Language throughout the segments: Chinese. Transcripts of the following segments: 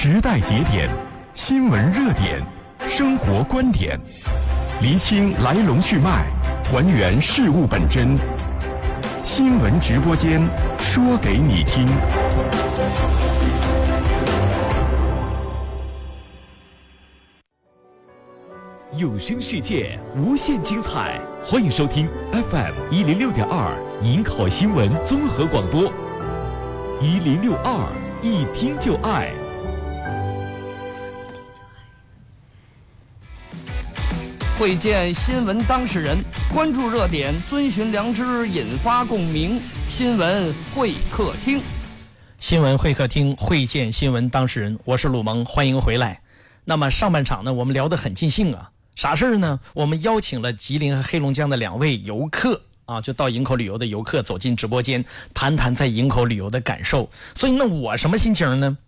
时代节点，新闻热点，生活观点，厘清来龙去脉，还原事物本真。新闻直播间，说给你听。有声世界，无限精彩，欢迎收听 FM106.2营口新闻综合广播，1062，一听就爱。 会见新闻当事人，关注热点，遵循良知，引发共鸣。新闻会客厅， 新闻会客厅会见新闻当事人，我是鲁蒙，欢迎回来。那么上半场呢，我们聊得很尽兴啊。啥事儿呢？我们邀请了吉林和黑龙江的2位游客啊，就到营口旅游的游客走进直播间，谈谈在营口旅游的感受。所以那我什么心情呢？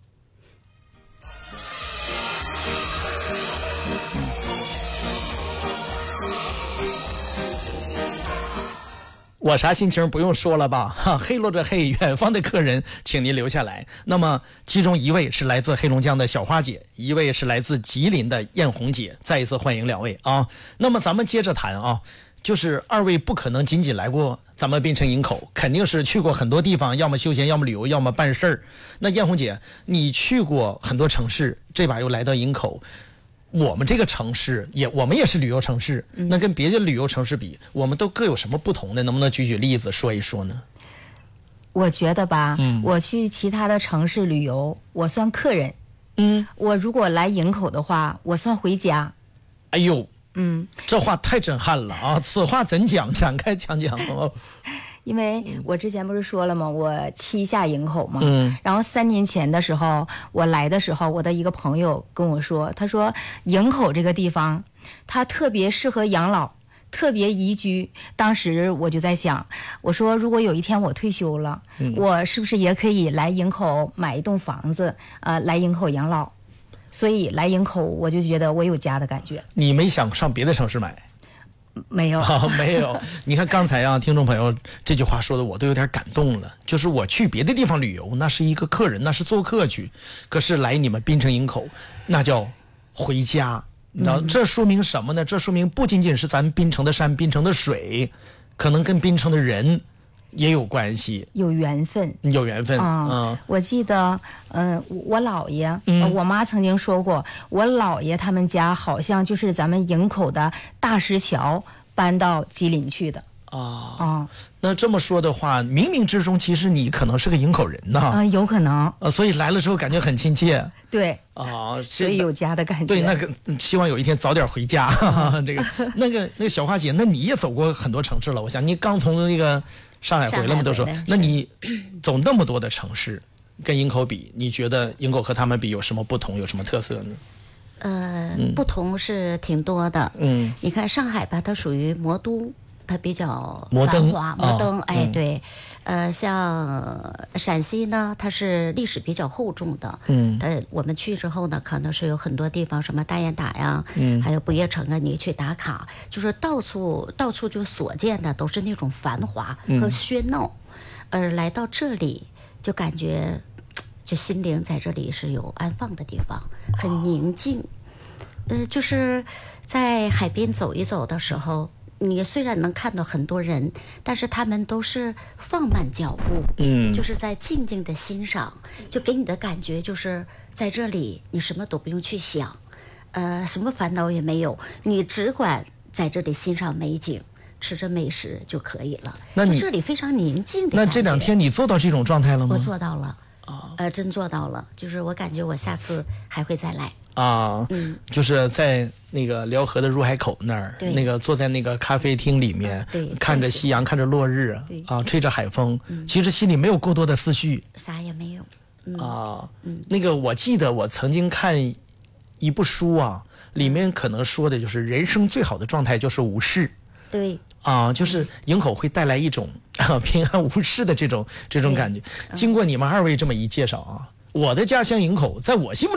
我啥心情不用说了吧？黑落着黑，远方的客人，请您留下来。那么，其中一位是来自黑龙江的小花姐，一位是来自吉林的艳红姐。再一次欢迎2位啊！那么咱们接着谈啊，就是2位不可能仅仅来过咱们滨城营口，肯定是去过很多地方，要么休闲，要么旅游，要么办事儿。那艳红姐，你去过很多城市，这把又来到营口。我们这个城市我们也是旅游城市，那跟别的旅游城市比，我们都各有什么不同的？能不能举例子说一说呢？ 我觉得吧，我去其他的城市旅游，我算客人。我如果来营口的话，我算回家。 哎呦，这话太震撼了啊！此话怎讲？展开讲讲哦。 因为我之前不是说了吗？我7下营口嘛，然后3年前的时候，我来的时候，我的一个朋友跟我说，他说营口这个地方，它特别适合养老，特别宜居。当时我就在想，我说如果有一天我退休了，我是不是也可以来营口买一栋房子，来营口养老？所以来营口，我就觉得我有家的感觉。 你没想上别的城市买？ 没有没有。你看刚才啊，听众朋友这句话说的我都有点感动了。就是我去别的地方旅游，那是一个客人，那是做客去，可是来你们滨城营口，那叫回家。你知道这说明什么呢？这说明不仅仅是咱滨城的山、滨城的水，可能跟滨城的人也有关系， 有缘分， 有缘分。 我记得，我姥爷，我妈曾经说过，我姥爷他们家好像就是咱们营口的大石桥搬到吉林去的。 那这么说的话，冥冥之中其实你可能是个营口人呐。 有可能。 所以来了之后感觉很亲切。 对。所以有家的感觉。 对，那个希望有一天早点回家。这个那个小花姐，那你也走过很多城市了，我想你刚从那个上海回来嘛，都说，那你走那么多的城市，跟营口比，你觉得营口和他们比有什么不同，有什么特色呢？ 不同是挺多的。你看上海吧，它属于魔都，它比较繁华，摩登。对。像陕西呢，它是历史比较厚重的。我们去之后呢，可能是有很多地方，什么大雁塔呀，还有不夜城啊，你去打卡，就是到处就所见的都是那种繁华和喧闹，而来到这里就感觉，这心灵在这里是有安放的地方，很宁静。就是在海边走一走的时候。你虽然能看到很多人，但是他们都是放慢脚步，就是在静静的欣赏，就给你的感觉就是在这里你什么都不用去想，什么烦恼也没有，你只管在这里欣赏美景，吃着美食就可以了。那你这里非常宁静的感觉。 那这2天你做到这种状态了吗？ 我做到了。真做到了，就是我感觉我下次还会再来。 就是在那个辽河的入海口那儿，那个坐在那个咖啡厅里面，看着夕阳，看着落日，吹着海风，其实心里没有过多的思绪， 啥也没有。 那个我记得我曾经看一部书啊，里面可能说的就是人生最好的状态就是无事。 对。 就是营口会带来一种平安无事的这种感觉。经过你们2位这么一介绍啊，我的家乡营口在我心目